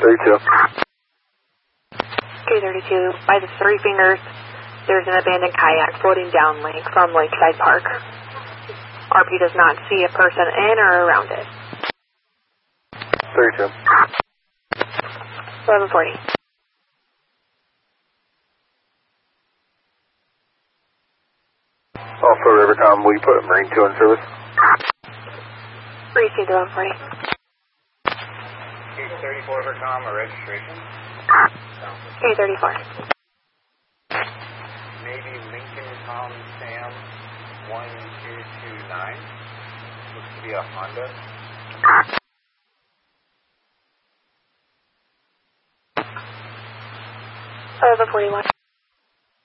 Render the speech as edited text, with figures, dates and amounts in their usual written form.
32. K32, by the Three Fingers, there's an abandoned kayak floating down lake from Lakeside Park. RP does not see a person in or around it. 32. 1140. Also, Rivercom, will you put Marine 2 in service? Received 1140. K34 Rivercom, a registration? K34. Maybe Lincoln Tom Sam 1229. Looks to be a Honda. 1141.